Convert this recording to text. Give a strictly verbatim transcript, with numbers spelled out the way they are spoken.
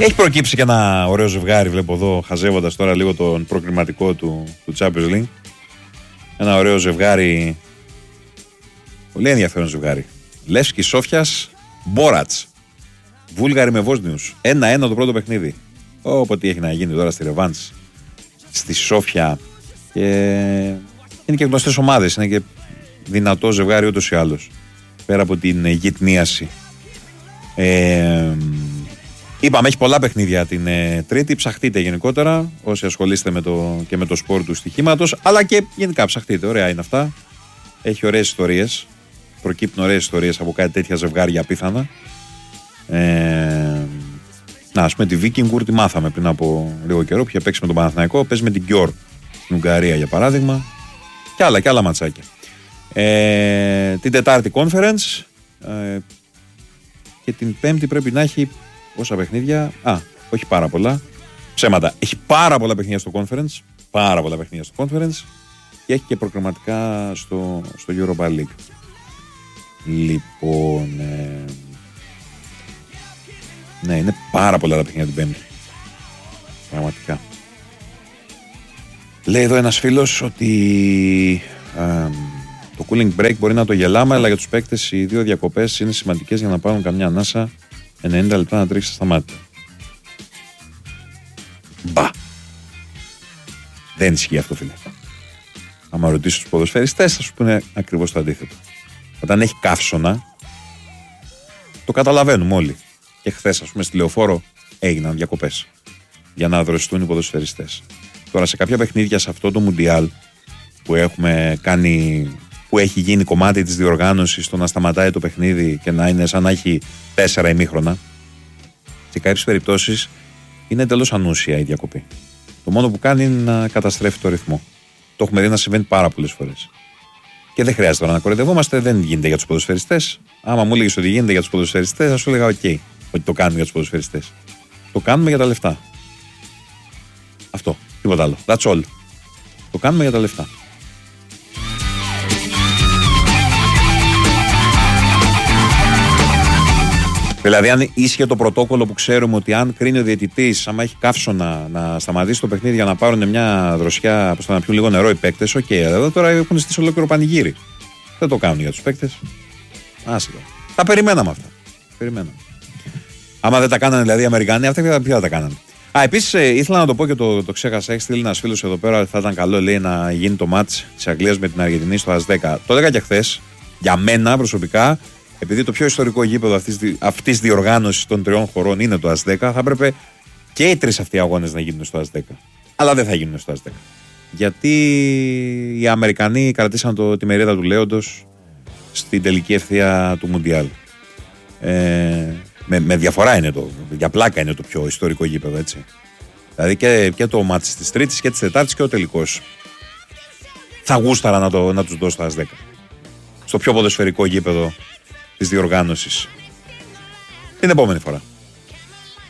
Έχει προκύψει και ένα ωραίο ζευγάρι, βλέπω εδώ, χαζεύοντας τώρα λίγο τον προκριματικό του, του Champions League. Ένα ωραίο ζευγάρι, πολύ ενδιαφέρον ζευγάρι. Λεύσκι Σόφιας, Μπόρατς. Βούλγαροι με Βόσνιους. Ένα-ένα το πρώτο παιχνίδι. Όποτε έχει να γίνει τώρα στη ρεβάνς στη Σόφια. Και είναι και γνωστές ομάδες. Είναι και δυνατό ζευγάρι ούτως ή άλλως. Πέρα από την γυτνίαση. Ε, είπαμε, έχει πολλά παιχνίδια την ε, Τρίτη. Ψαχτείτε γενικότερα όσοι ασχολείστε με το, και με το σπορ του στοιχήματος. Αλλά και γενικά ψαχτείτε. Ωραία είναι αυτά. Έχει ωραίες ιστορίες. Προκύπτουν ωραίες ιστορίες από κάτι τέτοια ζευγάρια απίθανα. Ε, να, ας πούμε τη Βίκινγκουρ τη μάθαμε πριν από λίγο καιρό που είχε παίξει με τον Παναθηναϊκό. Παίζει με την Γκιόρ στην Ουγγαρία για παράδειγμα. Και άλλα και άλλα ματσάκια. Ε, την Τετάρτη Conference. Ε, και την Πέμπτη πρέπει να έχει πόσα παιχνίδια. Α, όχι πάρα πολλά. Ψέματα. Έχει πάρα πολλά παιχνίδια στο Conference. Πάρα πολλά παιχνίδια στο Conference. Και έχει και προκριματικά στο, στο Europa League. Λοιπόν. Ε, ναι, είναι πάρα πολλά τα παιχνίδια την Πέμπτη. Πραγματικά. Λέει εδώ ένας φίλος ότι ε, το cooling break μπορεί να το γελάμε, αλλά για τους παίκτες οι δύο διακοπές είναι σημαντικές για να πάρουν καμιά ανάσα ενενήντα λεπτά να τρίξει στα μάτια. Μπα! Δεν ισχύει αυτό, φίλε. άμα ρωτήσεις τους ποδοσφαιριστές θα σου πούνε ακριβώς το αντίθετο. Όταν έχει καύσωνα, το καταλαβαίνουμε όλοι. Και χθες, ας πούμε, στη Λεωφόρο έγιναν διακοπές για να δροσιστούν οι ποδοσφαιριστές. Τώρα, σε κάποια παιχνίδια σε αυτό το Μουντιάλ που έχουμε κάνει, που έχει γίνει κομμάτι της διοργάνωσης, το να σταματάει το παιχνίδι και να είναι σαν να έχει τέσσερα ημίχρονα, σε κάποιες περιπτώσεις είναι εντελώς ανούσια η διακοπή. Το μόνο που κάνει είναι να καταστρέφει το ρυθμό. Το έχουμε δει να συμβαίνει πάρα πολλές φορές. Και δεν χρειάζεται τώρα να κοροϊδευόμαστε, δεν γίνεται για τους ποδοσφαιριστές. Άμα μου έλεγες ότι γίνεται για τους ποδοσφαιριστές, θα σου έλεγα: οκ, okay, ότι το κάνουμε για τους ποδοσφαιριστές. Το κάνουμε για τα λεφτά. Αυτό. Τίποτα άλλο. That's all. Το κάνουμε για τα λεφτά. Δηλαδή, αν ίσχυε το πρωτόκολλο που ξέρουμε ότι αν κρίνει ο διαιτητής, άμα έχει καύσωνα να σταματήσει το παιχνίδι για να πάρουν μια δροσιά, ώστε να πιούν λίγο νερό οι παίκτες, οκ. Okay, εδώ τώρα έχουν στήσει ολόκληρο πανηγύρι. Δεν το κάνουν για τους παίκτες. Άσχημα. Τα περιμέναμε αυτά. Περιμέναμε. Άμα δεν τα κάνανε δηλαδή οι Αμερικανοί, αυτά ποια θα τα κάνανε. Α, επίσης ε, ήθελα να το πω και το, το ξέχασα. Έχει στείλει ένας φίλος εδώ πέρα ότι θα ήταν καλό, λέει, να γίνει το μάτς της Αγγλίας με την Αργεντινή στο ΑΣ δέκα. Το έλεγα και χθες. Για μένα προσωπικά, επειδή το πιο ιστορικό γήπεδο αυτής της διοργάνωσης των τριών χωρών είναι το ΑΣ δέκα, θα έπρεπε και οι τρεις αυτοί αγώνες να γίνουν στο ΑΣ δέκα. Αλλά δεν θα γίνουν στο ΑΣ δέκα. Γιατί οι Αμερικανοί κρατήσαν το, τη μερίδα του λέοντος στην τελική ευθεία του Μουντιάλ. Ε, με, με διαφορά είναι το, για πλάκα είναι το πιο ιστορικό γήπεδο, έτσι. Δηλαδή και, και το μάτς της Τρίτης και της Τετάρτης και ο τελικός. Θα γούσταρα να, το, να τους δώσω στο ΑΣ δέκα. Στο πιο ποδοσφαιρικό γήπεδο της διοργάνωσης. Την επόμενη φορά.